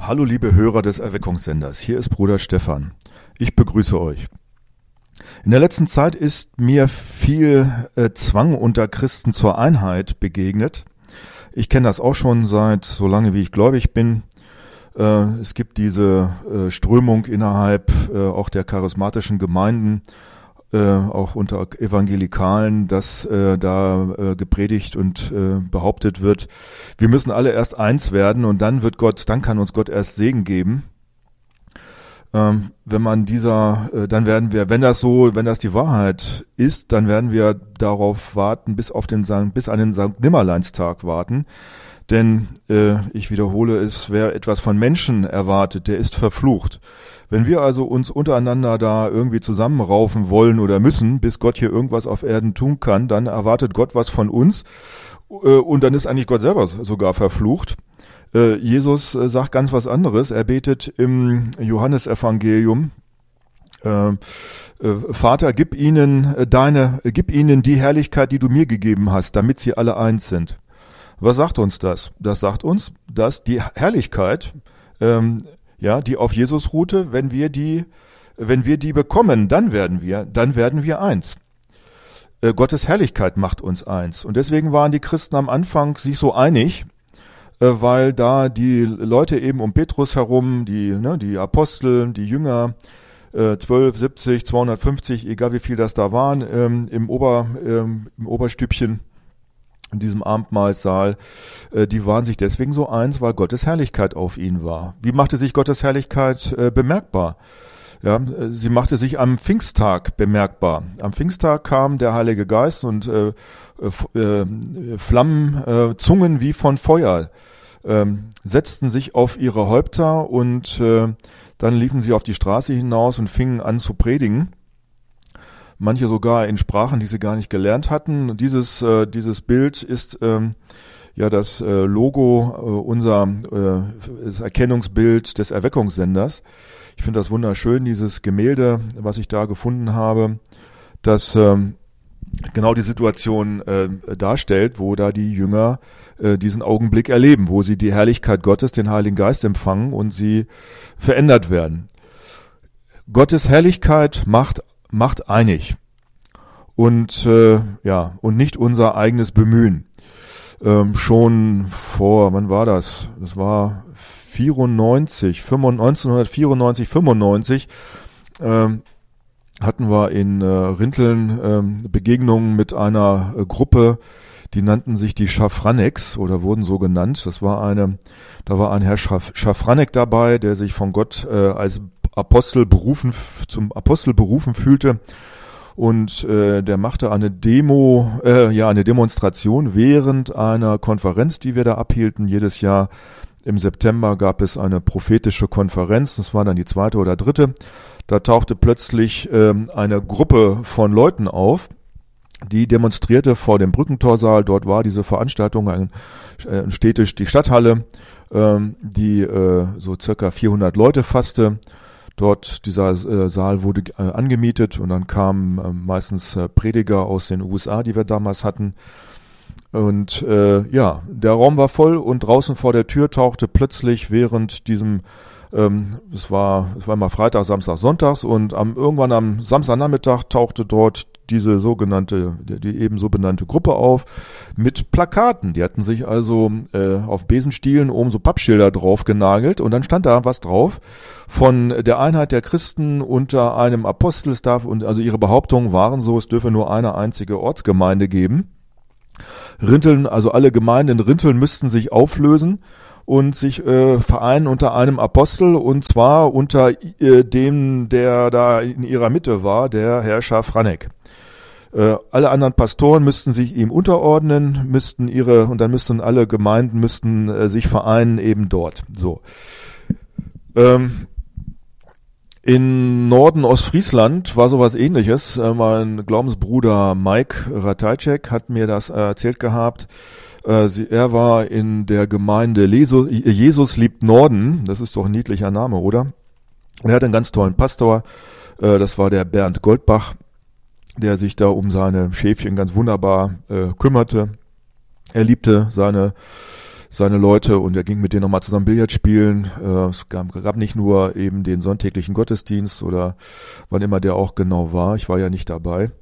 Hallo liebe Hörer des Erweckungssenders, hier ist Bruder Stefan. Ich begrüße euch. In der letzten Zeit ist mir viel Zwang unter Christen zur Einheit begegnet. Ich kenne das auch schon seit so lange, wie ich gläubig bin. Es gibt diese Strömung innerhalb auch der charismatischen Gemeinden, auch unter Evangelikalen, dass da gepredigt und behauptet wird, wir müssen alle erst eins werden und dann kann uns Gott erst Segen geben. Wenn das die Wahrheit ist, dann werden wir darauf warten, bis an den Sankt Nimmerleinstag warten. Denn, ich wiederhole es, wer etwas von Menschen erwartet, der ist verflucht. Wenn wir also uns untereinander da irgendwie zusammenraufen wollen oder müssen, bis Gott hier irgendwas auf Erden tun kann, dann erwartet Gott was von uns und dann ist eigentlich Gott selber sogar verflucht. Jesus sagt ganz was anderes. Er betet im Johannesevangelium, Vater, gib ihnen die Herrlichkeit, die du mir gegeben hast, damit sie alle eins sind. Was sagt uns das? Das sagt uns, dass die Herrlichkeit, die auf Jesus ruhte, wenn wir die bekommen, dann werden wir eins. Gottes Herrlichkeit macht uns eins. Und deswegen waren die Christen am Anfang sich so einig, weil da die Leute eben um Petrus herum, die Apostel, die Jünger, 12, 70, 250, egal wie viel das da waren, im Oberstübchen, in diesem Abendmahlsaal, die waren sich deswegen so eins, weil Gottes Herrlichkeit auf ihnen war. Wie machte sich Gottes Herrlichkeit bemerkbar? Ja, sie machte sich am Pfingsttag bemerkbar. Am Pfingsttag kam der Heilige Geist und Flammen, Zungen wie von Feuer, setzten sich auf ihre Häupter und dann liefen sie auf die Straße hinaus und fingen an zu predigen. Manche sogar in Sprachen, die sie gar nicht gelernt hatten. Dieses Bild ist das Logo, das Erkennungsbild des Erweckungssenders. Ich finde das wunderschön, dieses Gemälde, was ich da gefunden habe, das genau die Situation darstellt, wo da die Jünger diesen Augenblick erleben, wo sie die Herrlichkeit Gottes, den Heiligen Geist empfangen und sie verändert werden. Gottes Herrlichkeit macht einig und nicht unser eigenes Bemühen. Schon vor, wann war das? Das war 1994, 95 hatten wir in Rinteln Begegnungen mit einer Gruppe, die nannten sich die Schafraneks oder wurden so genannt. Da war ein Herr Schafranek dabei, der sich von Gott als zum Apostel berufen fühlte und der machte eine Demonstration während einer Konferenz, die wir da abhielten. Jedes Jahr im September gab es eine prophetische Konferenz, das war dann die zweite oder dritte. Da tauchte plötzlich eine Gruppe von Leuten auf, die demonstrierte vor dem Brückentorsaal. Dort war diese Veranstaltung die Stadthalle, die so circa 400 Leute fasste. Dort, dieser Saal wurde angemietet und dann kamen meistens Prediger aus den USA, die wir damals hatten. Und der Raum war voll und draußen vor der Tür tauchte plötzlich während diesem, es war immer Freitag, Samstag, Sonntags und irgendwann am Samstagnachmittag tauchte dort die eben so benannte Gruppe auf mit Plakaten. Die hatten sich also auf Besenstielen oben so Pappschilder drauf genagelt und dann stand da was drauf von der Einheit der Christen unter einem Apostelstab und also ihre Behauptungen waren so, es dürfe nur eine einzige Ortsgemeinde geben. Rinteln, also alle Gemeinden in Rinteln müssten sich auflösen und sich vereinen unter einem Apostel und zwar unter dem, der da in ihrer Mitte war, der Herr Schafranek. Alle anderen Pastoren müssten sich ihm unterordnen, und dann müssten alle Gemeinden sich vereinen eben dort. So. In Norden Ostfriesland war sowas Ähnliches. Mein Glaubensbruder Mike Ratajczek hat mir das erzählt gehabt. Er war in der Gemeinde Jesus liebt Norden. Das ist doch ein niedlicher Name, oder? Er hat einen ganz tollen Pastor. Das war der Bernd Goldbach, der sich da um seine Schäfchen ganz wunderbar kümmerte. Er liebte seine seine Leute und er ging mit denen nochmal zusammen Billard spielen. Es gab nicht nur eben den sonntäglichen Gottesdienst oder wann immer der auch genau war. Ich war ja nicht dabei.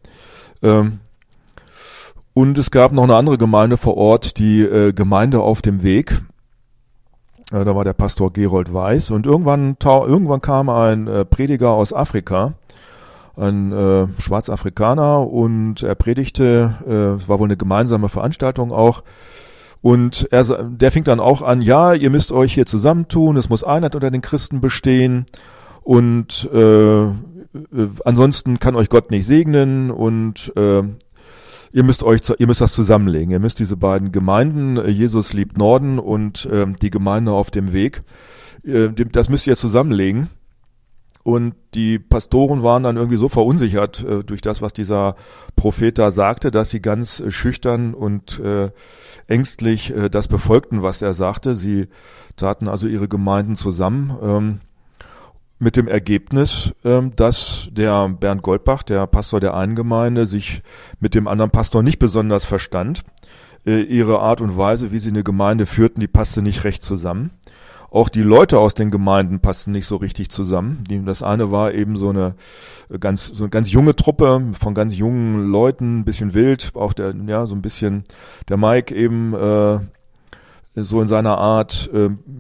Und es gab noch eine andere Gemeinde vor Ort, die Gemeinde auf dem Weg. Da war der Pastor Gerold Weiß und irgendwann kam ein Prediger aus Afrika, ein Schwarzafrikaner, und er predigte, es war wohl eine gemeinsame Veranstaltung auch, und der fing dann auch an, ja, ihr müsst euch hier zusammentun, es muss Einheit unter den Christen bestehen und ansonsten kann euch Gott nicht segnen und ihr müsst das zusammenlegen. Ihr müsst diese beiden Gemeinden, Jesus liebt Norden und die Gemeinde auf dem Weg, das müsst ihr zusammenlegen. Und die Pastoren waren dann irgendwie so verunsichert durch das, was dieser Prophet da sagte, dass sie ganz schüchtern und ängstlich das befolgten, was er sagte. Sie taten also ihre Gemeinden zusammen. Mit dem Ergebnis, dass der Bernd Goldbach, der Pastor der einen Gemeinde, sich mit dem anderen Pastor nicht besonders verstand. Ihre Art und Weise, wie sie eine Gemeinde führten, die passte nicht recht zusammen. Auch die Leute aus den Gemeinden passten nicht so richtig zusammen. Das eine war eben so eine ganz junge Truppe von ganz jungen Leuten, ein bisschen wild, auch so ein bisschen der Mike eben so in seiner Art,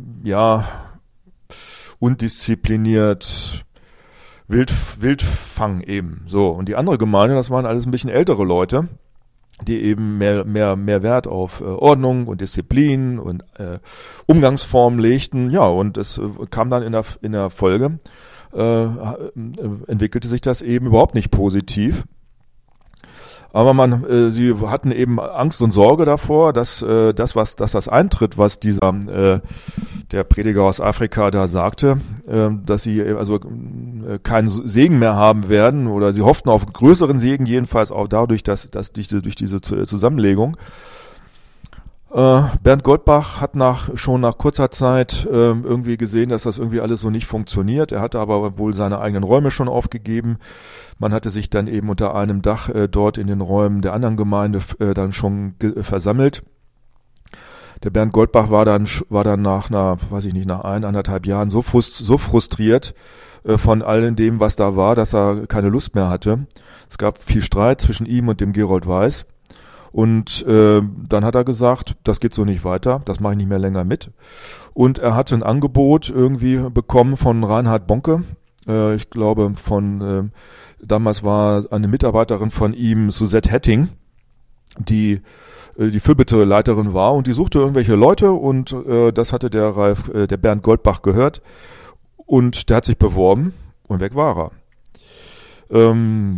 undiszipliniert, Wildfang eben. So. Und die andere Gemeinde, das waren alles ein bisschen ältere Leute, die eben mehr Wert auf Ordnung und Disziplin und Umgangsformen legten. Ja, und es kam dann in der Folge, entwickelte sich das eben überhaupt nicht positiv. Aber sie hatten eben Angst und Sorge davor, dass das eintritt, was der Prediger aus Afrika da sagte, dass sie also keinen Segen mehr haben werden, oder sie hofften auf größeren Segen, jedenfalls auch dadurch, dass durch diese Zusammenlegung. Bernd Goldbach hat schon nach kurzer Zeit irgendwie gesehen, dass das irgendwie alles so nicht funktioniert. Er hatte aber wohl seine eigenen Räume schon aufgegeben. Man hatte sich dann eben unter einem Dach dort in den Räumen der anderen Gemeinde dann schon versammelt. Der Bernd Goldbach war dann nach nach 1,5 Jahren so frustriert von all dem, was da war, dass er keine Lust mehr hatte. Es gab viel Streit zwischen ihm und dem Gerold Weiß. Und dann hat er gesagt, das geht so nicht weiter, das mache ich nicht mehr länger mit. Und er hatte ein Angebot irgendwie bekommen von Reinhard Bonke. Ich glaube damals war eine Mitarbeiterin von ihm, Suzette Hetting, die Fürbitteleiterin war, und die suchte irgendwelche Leute, und das hatte der Bernd Goldbach gehört, und der hat sich beworben und weg war er.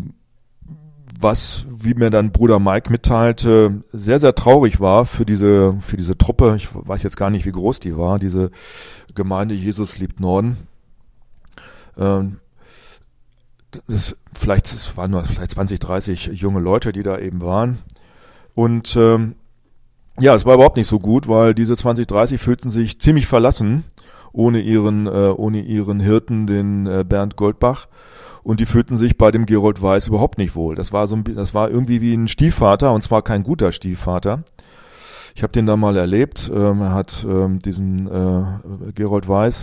Was, wie mir dann Bruder Mike mitteilte, sehr, sehr traurig war für diese Truppe. Ich weiß jetzt gar nicht, wie groß die war, diese Gemeinde Jesus liebt Norden. Es waren nur vielleicht 20, 30 junge Leute, die da eben waren. Und es war überhaupt nicht so gut, weil diese 20, 30 fühlten sich ziemlich verlassen ohne ihren Hirten, den Bernd Goldbach. Und die fühlten sich bei dem Gerold Weiß überhaupt nicht wohl. Das war irgendwie wie ein Stiefvater, und zwar kein guter Stiefvater. Ich habe den da mal erlebt. Er hat diesen Gerold Weiß,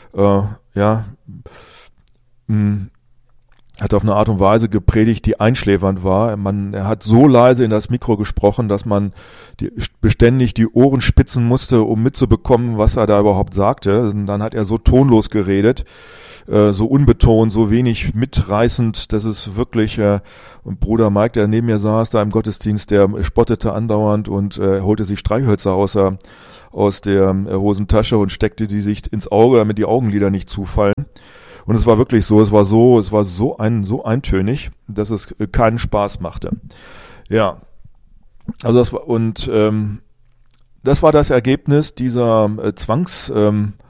hat auf eine Art und Weise gepredigt, die einschläfernd war. Er hat so leise in das Mikro gesprochen, dass man beständig die Ohren spitzen musste, um mitzubekommen, was er da überhaupt sagte. Und dann hat er so tonlos geredet, so unbetont, so wenig mitreißend, dass es wirklich, und Bruder Mike, der neben mir saß, da im Gottesdienst, der spottete andauernd und holte sich Streichhölzer aus der Hosentasche und steckte die sich ins Auge, damit die Augenlider nicht zufallen. Und es war wirklich so, es war so eintönig, dass es keinen Spaß machte. Ja. Also das war das Ergebnis dieser Zwangsversammlung